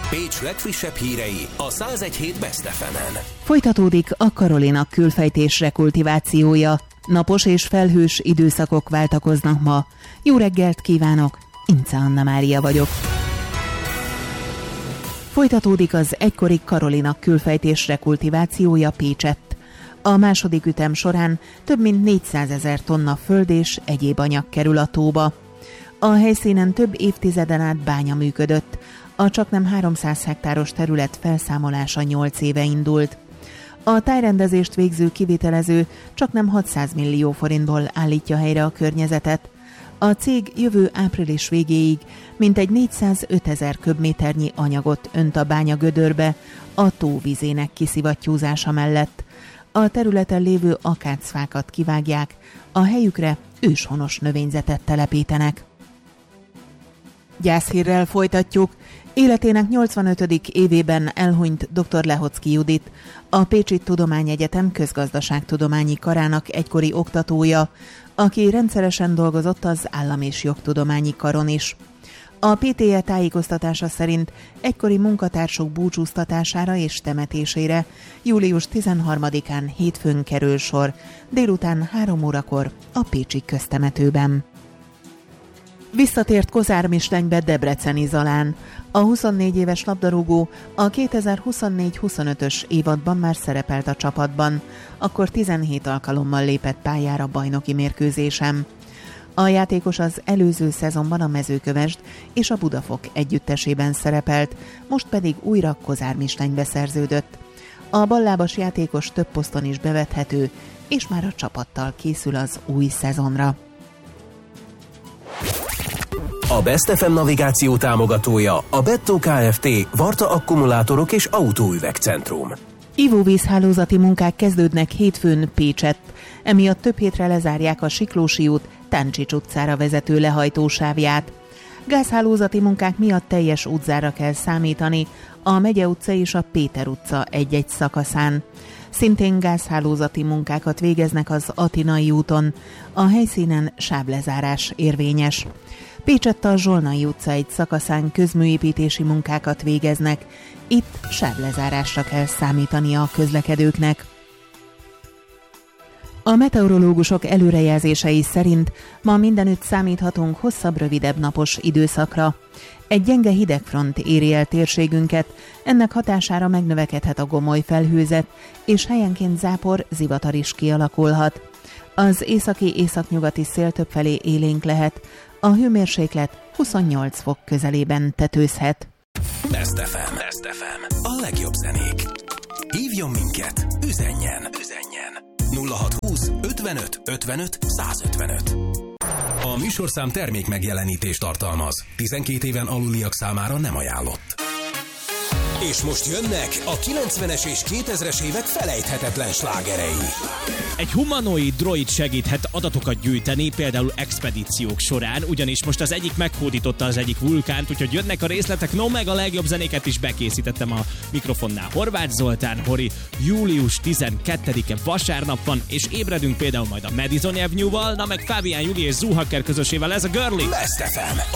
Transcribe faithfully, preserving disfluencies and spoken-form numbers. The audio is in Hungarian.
Pécs legfrissebb hírei a száz egy hét Best ef emen. Folytatódik a karolinak külfejtés rekultivációja. Napos és felhős időszakok váltakoznak ma. Jó reggelt kívánok, Ince Anna Mária vagyok. Folytatódik az egykori karolinak külfejtés rekultivációja Pécsett. A második ütem során több mint négyszázezer tonna föld és egyéb anyag kerül a tóba. A helyszínen több évtizeden át bánya működött. A csaknem háromszáz hektáros terület felszámolása nyolc éve indult. A tájrendezést végző kivitelező csaknem hatszáz millió forintból állítja helyre a környezetet. A cég jövő április végéig mintegy négyszázötezer köbméternyi anyagot önt a bánya gödörbe a tó vizének kiszivattyúzása mellett. A területen lévő akácfákat kivágják, a helyükre őshonos növényzetet telepítenek. Gyászhírrel folytatjuk. Életének nyolcvanötödik évében elhunyt dr. Lehocki Judit, a Pécsi Tudományegyetem közgazdaságtudományi karának egykori oktatója, aki rendszeresen dolgozott az állam- és jogtudományi karon is. A pé té e tájékoztatása szerint egykori munkatársuk búcsúztatására és temetésére július tizenharmadikán hétfőn kerül sor, délután három órakor a pécsi köztemetőben. Visszatért Kozár Mislenybe Debreceni Zalán. A huszonnégy éves labdarúgó a kétezer-huszonnégy huszonötös évadban már szerepelt a csapatban, akkor tizenhét alkalommal lépett pályára bajnoki mérkőzésen. A játékos az előző szezonban a Mezőkövesd és a Budafok együttesében szerepelt, most pedig újra Kozár Mislenybe szerződött. A ballábas játékos több poszton is bevethető, és már a csapattal készül az új szezonra. A Best ef em navigáció támogatója a Bettó Kft. Varta akkumulátorok és autóüvegcentrum. Ivóvízhálózati munkák kezdődnek hétfőn Pécsett, emiatt több hétre lezárják a Siklósi út Táncsics utcára vezető lehajtósávját. Gázhálózati munkák miatt teljes útzára kell számítani a Megye utca és a Péter utca egy-egy szakaszán. Szintén gázhálózati munkákat végeznek az Atinai úton, a helyszínen sávlezárás érvényes. Pécsett a Zsolnai utca egy szakaszán közműépítési munkákat végeznek, itt sávlezárásra kell számítani a közlekedőknek. A meteorológusok előrejelzései szerint ma mindenütt számíthatunk hosszabb, rövidebb napos időszakra. Egy gyenge hidegfront éri el térségünket, ennek hatására megnövekedhet a gomoly felhőzet, és helyenként zápor, zivatar is kialakulhat. Az északi-északnyugati szél többfelé élénk lehet, a hőmérséklet huszonnyolc fok közelében tetőzhet. Best ef em. Best ef em. A legjobb zenék. Hívjon minket, üzenjen, üzenjen. nulla hat húsz ötvenöt ötvenöt százötvenöt. A műsorszám termék megjelenítést tartalmaz. tizenkét éven aluliak számára nem ajánlott. És most jönnek a kilencvenes és kétezres évek felejthetetlen slágerei. Egy humanoid droid segíthet adatokat gyűjteni, például expedíciók során, ugyanis most az egyik meghódította az egyik vulkánt, úgyhogy jönnek a részletek, no meg a legjobb zenéket is bekészítettem a mikrofonnál. Horváth Zoltán, Hori, július tizenkettedike vasárnap van, és ébredünk például majd a Madison Avenue-val, na meg Fábián Júli és Zoo Hacker közösével, ez a Girly. Best ef em,